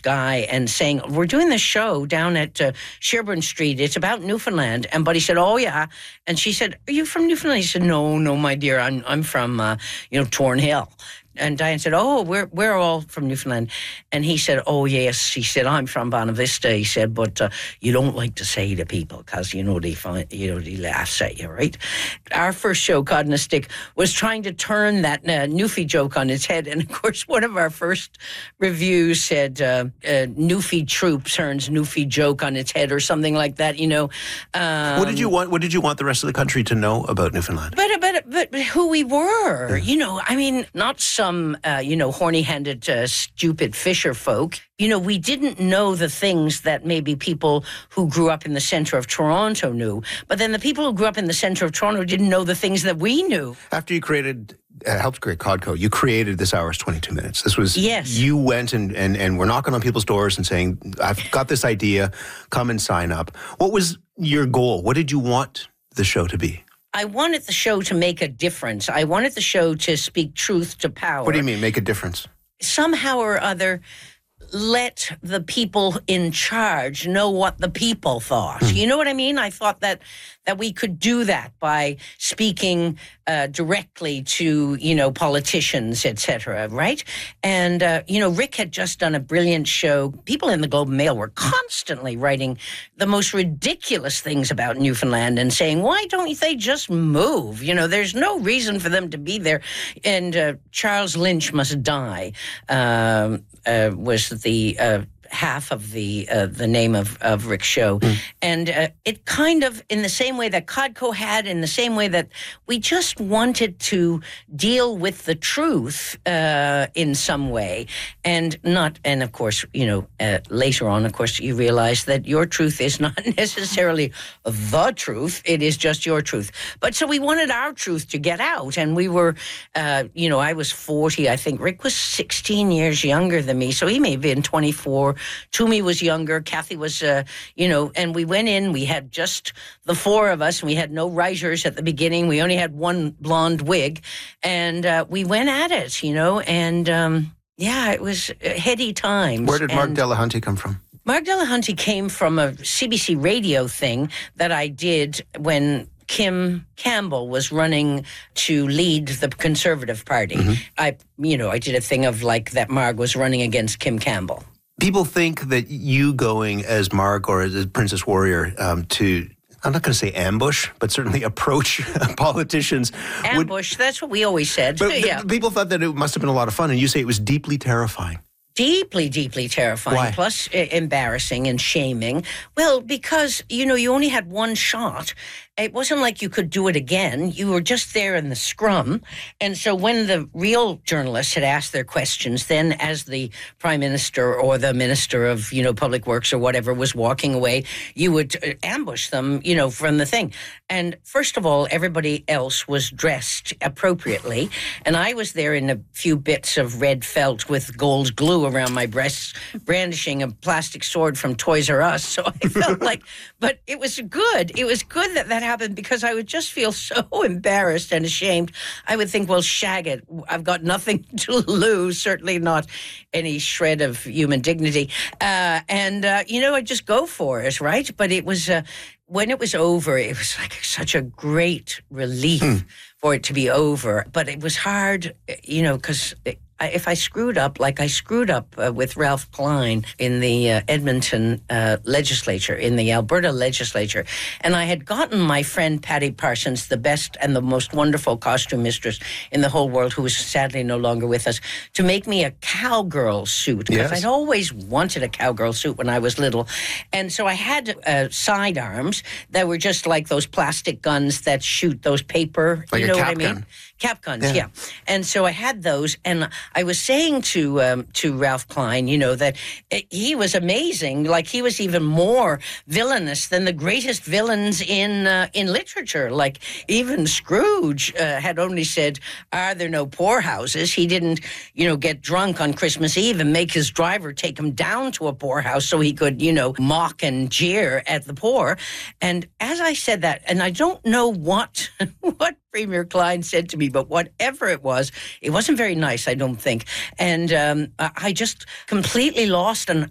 guy and saying, we're doing this show down at Sherbourne Street. It's about Newfoundland. And Buddy said, oh, yeah. And she said, are you from Newfoundland? He said, no, my dear. I'm from, Thornhill. And Diane said, oh, we're all from Newfoundland. And he said, oh, yes. He said, I'm from Bonavista. He said, but you don't like to say to people because, they laughs at you, right? Our first show, Cod and a Stick, was trying to turn that Newfie joke on its head. And, of course, one of our first reviews said, Newfie troop turns Newfie joke on its head or something like that, What did you want the rest of the country to know about Newfoundland? But who we were, not some, horny-handed, stupid fisher folk. We didn't know the things that maybe people who grew up in the center of Toronto knew. But then the people who grew up in the center of Toronto didn't know the things that we knew. After you helped create Codco, you created This Hour's 22 Minutes. This was, yes. You went and were knocking on people's doors and saying, I've got this idea, come and sign up. What was your goal? What did you want the show to be? I wanted the show to make a difference. I wanted the show to speak truth to power. What do you mean, make a difference? Somehow or other, let the people in charge know what the people thought. You know what I mean? I thought that we could do that by speaking directly to, politicians, etc., right? And, Rick had just done a brilliant show. People in the Globe and Mail were constantly writing the most ridiculous things about Newfoundland and saying, why don't they just move? There's no reason for them to be there. And Charles Lynch Must Die was the half of the name of Rick's show. And it kind of, in the same way that Codco had, in the same way that we just wanted to deal with the truth in some way. And of course, later on, of course, you realize that your truth is not necessarily the truth. It is just your truth. But so we wanted our truth to get out. And we were, I was 40. I think Rick was 16 years younger than me. So he may have been 24. Toomey was younger. Kathy was, and we went in. We had just the four of us. And we had no writers at the beginning. We only had one blonde wig. And we went at it, and it was heady times. Where did Mark Delahunty come from? Mark Delahunty came from a CBC radio thing that I did when Kim Campbell was running to lead the Conservative Party. I did a thing of like that Mark was running against Kim Campbell. People think that you going as Mark or as Princess Warrior to, I'm not going to say ambush, but certainly approach politicians. Ambush, that's what we always said. But people thought that it must have been a lot of fun, and you say it was deeply terrifying. Deeply, deeply terrifying. Why? Plus embarrassing and shaming. Well, because, you only had one shot. It wasn't like you could do it again. You were just there in the scrum. And so when the real journalists had asked their questions, then as the Prime Minister or the Minister of, Public Works or whatever was walking away, you would ambush them, from the thing. And first of all, everybody else was dressed appropriately. And I was there in a few bits of red felt with gold glue around my breasts, brandishing a plastic sword from Toys R Us. So I felt like, but it was good. It was good that happened because I would just feel so embarrassed and ashamed. I would think, well, shag it. I've got nothing to lose, certainly not any shred of human dignity. I'd just go for it, right? But it was, when it was over, it was like such a great relief for it to be over. But it was hard, because if I screwed up, like I screwed up with Ralph Klein in the Edmonton legislature, in the Alberta legislature, and I had gotten my friend Patty Parsons, the best and the most wonderful costume mistress in the whole world, who is sadly no longer with us, to make me a cowgirl suit, because I'd always wanted a cowgirl suit when I was little. And so I had sidearms that were just like those plastic guns that shoot those paper, like you know a what cap I mean? gun. Cap guns, yeah. And so I had those, and I was saying to Ralph Klein, that he was amazing. Like, he was even more villainous than the greatest villains in literature. Like, even Scrooge had only said, "Are there no poorhouses?" He didn't, get drunk on Christmas Eve and make his driver take him down to a poorhouse so he could, mock and jeer at the poor. And as I said that, and I don't know what Premier Klein said to me, but whatever it wasn't very nice, I don't think. And I just completely lost, and